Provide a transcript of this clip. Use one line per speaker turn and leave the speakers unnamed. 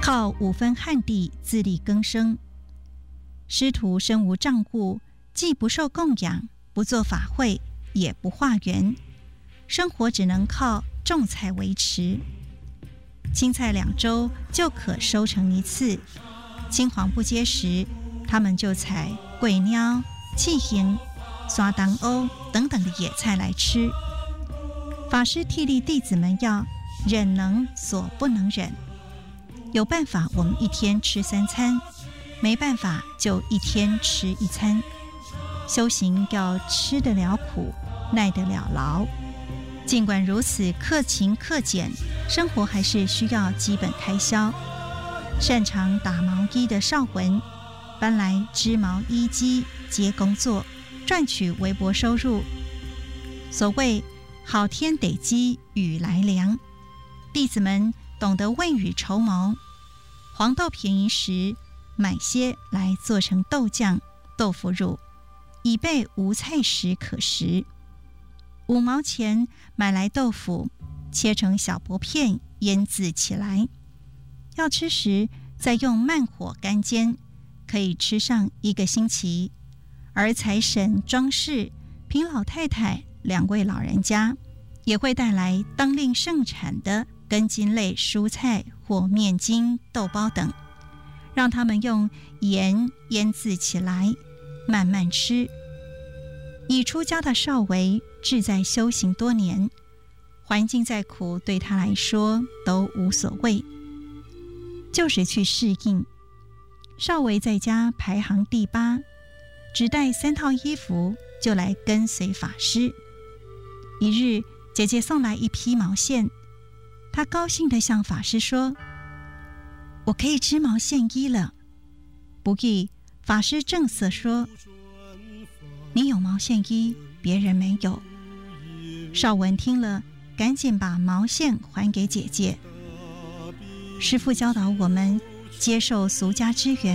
靠5分旱地自力更生。师徒身无障故，既不受供养，不做法会，也不化缘，生活只能靠种菜维持。青菜2周就可收成1次，青黄不接时，他们就采桂鸟、气荥、刷当欧等等的野菜来吃。法师替力弟子们要忍能所不能忍，有办法我们1天吃3餐，没办法就1天吃1餐。修行要吃得了苦，耐得了劳。尽管如此克勤克俭，生活还是需要基本开销。擅长打毛衣的少文搬来织毛衣机接工作，赚取微薄收入。所谓好天得积雨来凉，弟子们懂得未雨绸缪，黄豆便宜时买些来做成豆酱、豆腐乳，以备无菜时可食。5毛钱买来豆腐，切成小薄片腌制起来，要吃时再用慢火干煎，可以吃上1个星期。而财神、庄氏、平老太太2位老人家也会带来当令盛产的根茎类蔬菜或面筋、豆包等，让他们用盐腌制起来，慢慢吃。已出家的少维志在修行多年，环境再苦对他来说都无所谓，就是去适应。少维在家排行第8，只带3套衣服就来跟随法师。一日，姐姐送来1匹毛线，他高兴地向法师说：“我可以织毛线衣了。”不易，法师正色说：“你有毛线衣，别人没有。”少文听了，赶紧把毛线还给姐姐。师父教导我们接受俗家之缘，